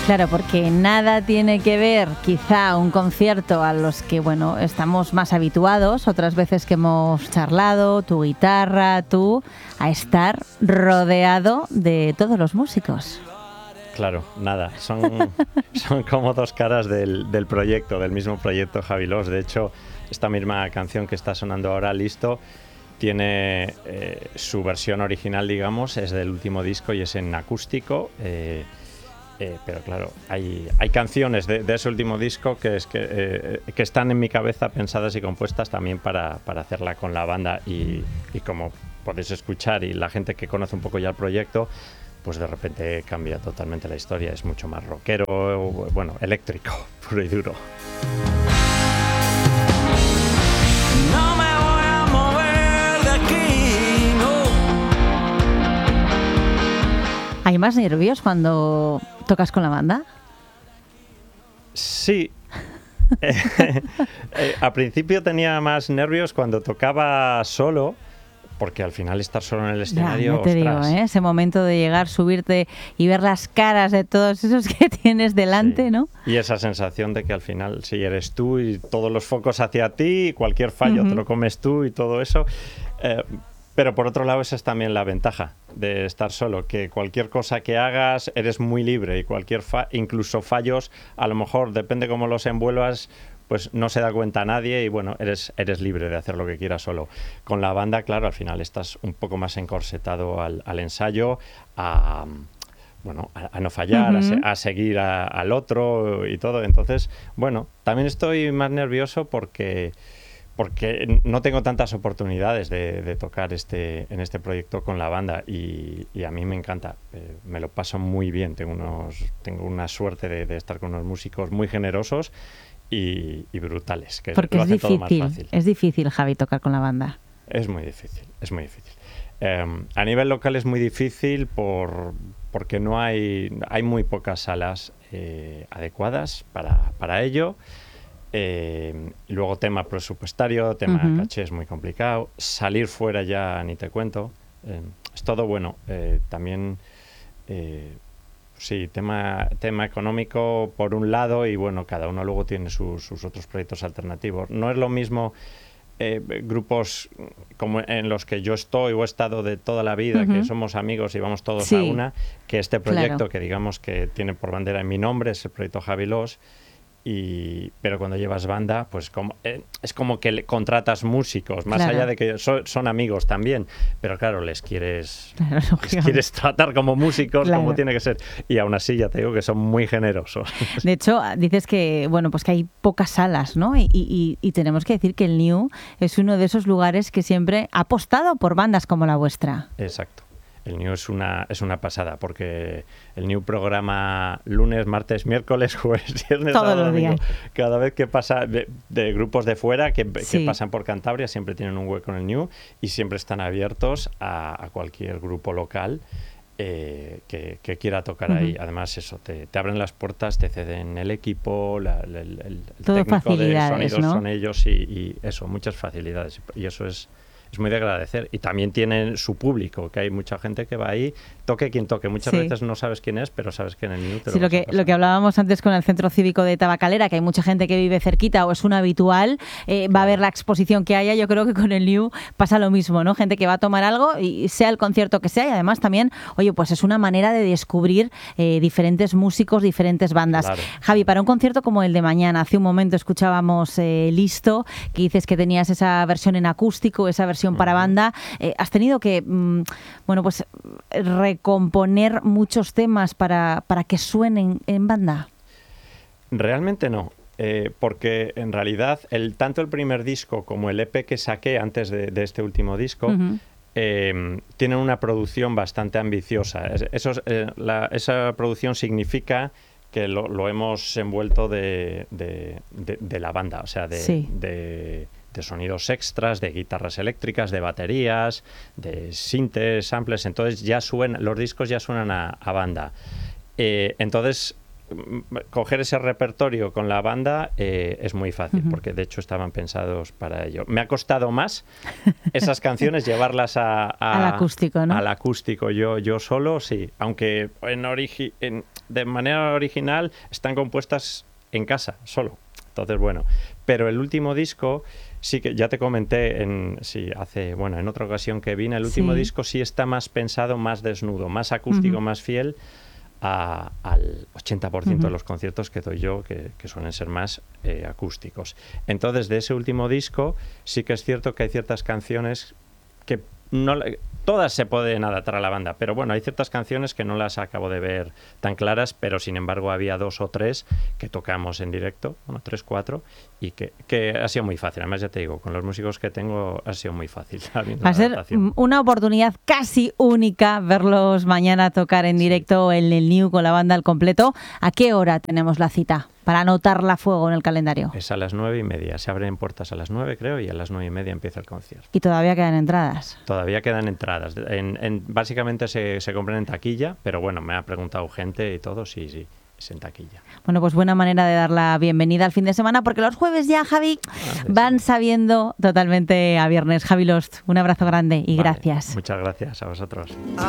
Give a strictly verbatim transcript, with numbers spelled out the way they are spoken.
Claro, porque nada tiene que ver quizá un concierto a los que, bueno, estamos más habituados, otras veces que hemos charlado, tu guitarra, tú, a estar rodeado de todos los músicos. Claro, nada, son, son como dos caras del, del proyecto, del mismo proyecto Javi Los. De hecho, esta misma canción que está sonando ahora, Listo, tiene eh, su versión original, digamos, es del último disco y es en acústico. Eh, eh, pero claro, hay, hay canciones de, de ese último disco que, es que, eh, que están en mi cabeza pensadas y compuestas también para, para hacerla con la banda. Y, y como podéis escuchar, y la gente que conoce un poco ya el proyecto, pues de repente cambia totalmente la historia. Es mucho más rockero, bueno, eléctrico, puro y duro. No me voy a mover de aquí, no. ¿Hay más nervios cuando tocas con la banda? Sí. eh, eh, al principio tenía más nervios cuando tocaba solo, porque al final estar solo en el escenario... Ya, ya te ostras. digo, ¿eh? Ese momento de llegar, subirte y ver las caras de todos esos que tienes delante, Sí. ¿no? Y esa sensación de que al final, si eres tú y todos los focos hacia ti, cualquier fallo Uh-huh. te lo comes tú y todo eso. Eh, pero por otro lado, esa es también la ventaja de estar solo, que cualquier cosa que hagas eres muy libre y cualquier fa- incluso fallos, a lo mejor, depende cómo los envuelvas, pues no se da cuenta nadie y bueno, eres, eres libre de hacer lo que quieras solo. Con la banda, claro, al final estás un poco más encorsetado al, al ensayo, a, bueno, a, a no fallar, Uh-huh. a, se, a seguir a, al otro y todo. Entonces, bueno, también estoy más nervioso porque, porque no tengo tantas oportunidades de, de tocar este, en este proyecto con la banda y, y a mí me encanta. Eh, me lo paso muy bien, tengo, unos, tengo una suerte de, de estar con unos músicos muy generosos Y, y brutales, que Porque lo es hace todo más difícil, fácil. es difícil, Javi, tocar con la banda. Es muy difícil, es muy difícil. Eh, a nivel local es muy difícil por, porque no hay, hay muy pocas salas eh, adecuadas para, para ello. Eh, y luego tema presupuestario, tema Uh-huh. caché es muy complicado. Salir fuera ya ni te cuento. Eh, es todo bueno. Eh, también... Eh, Sí, tema, tema económico por un lado y bueno, cada uno luego tiene sus, sus otros proyectos alternativos. No es lo mismo eh, grupos como en los que yo estoy o he estado de toda la vida, Uh-huh. que somos amigos y vamos todos Sí. a una, que este proyecto Claro. que digamos que tiene por bandera en mi nombre, es el proyecto Javi Los. Y, pero cuando llevas banda, pues como, eh, es como que le contratas músicos, más Claro. allá de que so, son amigos también, pero claro, les quieres, Claro, les lógicamente. quieres tratar como músicos, Claro. como tiene que ser. Y aún así ya te digo que son muy generosos. De hecho, dices que bueno, pues que hay pocas salas, ¿no? Y, y, y tenemos que decir que el New es uno de esos lugares que siempre ha apostado por bandas como la vuestra. Exacto. El New es una, es una pasada, porque el New programa lunes, martes, miércoles, jueves, viernes, Todos sábado, los domingo. días. Cada vez que pasa de, de grupos de fuera que, Sí. que pasan por Cantabria, siempre tienen un hueco en el New y siempre están abiertos a, a cualquier grupo local eh, que, que quiera tocar Uh-huh. ahí. Además, eso, te, te abren las puertas, te ceden el equipo, la, el, el, el Todo técnico de facilidades, sonidos ¿no? son ellos y, y eso, muchas facilidades. Y eso es... Es muy de agradecer. Y también tienen su público, que hay mucha gente que va ahí, toque quien toque. Muchas Sí. veces no sabes quién es, pero sabes que en el New te Sí, lo lo vas a que, pasar lo que bien. hablábamos antes con el Centro Cívico de Tabacalera, que hay mucha gente que vive cerquita o es un habitual, eh, va a ver la exposición que haya. Yo creo que con el New pasa lo mismo, ¿no? Gente que va a tomar algo y sea el concierto que sea, y además también, oye, pues es una manera de descubrir eh, diferentes músicos, diferentes bandas. Claro. Javi, para un concierto como el de mañana, hace un momento escuchábamos eh, Listo, que dices que tenías esa versión en acústico, esa versión para banda. Eh, has tenido que, mm, bueno, pues recomponer muchos temas para, para que suenen en banda. Realmente no. Eh, porque en realidad el, tanto el primer disco como el E P que saqué antes de, de este último disco Uh-huh. eh, tienen una producción bastante ambiciosa. Es- Eso, es, eh, la- esa producción significa que lo, lo hemos envuelto de, de, de- de la banda, o sea, de, Sí. de, de sonidos extras, de guitarras eléctricas, de baterías, de sintes, samples. Entonces ya suenan, los discos ya suenan a, a banda. Eh, entonces coger ese repertorio con la banda eh, es muy fácil, Uh-huh. porque de hecho estaban pensados para ello. Me ha costado más esas canciones llevarlas a, a- Al acústico, ¿no? Al acústico, yo, yo solo, sí. Aunque en origi- en- de manera original están compuestas en casa, solo. Entonces, bueno. Pero el último disco, sí que ya te comenté en, sí, hace, bueno, en otra ocasión que vine, el último Sí. disco sí está más pensado, más desnudo, más acústico, Ujú. más fiel a- al ochenta por ciento Ujú. de los conciertos que doy yo, que, que suelen ser más eh, acústicos. Entonces, de ese último disco, sí que es cierto que hay ciertas canciones que no la- todas se pueden adaptar a la banda, pero bueno, hay ciertas canciones que no las acabo de ver tan claras, pero sin embargo había dos o tres que tocamos en directo, bueno, tres, cuatro, y que, que ha sido muy fácil. Además, ya te digo, con los músicos que tengo ha sido muy fácil. la Va a ser adaptación. mm, una oportunidad casi única verlos mañana tocar en Sí. directo en el New con la banda al completo. ¿A qué hora tenemos la cita para anotarla a fuego en el calendario? Es a las nueve y media. Se abren puertas a las nueve, creo, y a las nueve y media empieza el concierto. Y todavía quedan entradas. Todavía quedan entradas. En, en- básicamente se, se compran en taquilla, pero bueno, me ha preguntado gente y todo, sí, sí, es en taquilla. Bueno, pues buena manera de dar la bienvenida al fin de semana, porque los jueves ya, Javi, sí. van sabiendo totalmente a viernes. Javi Lost, un abrazo grande y Vale, gracias. Muchas gracias a vosotros. I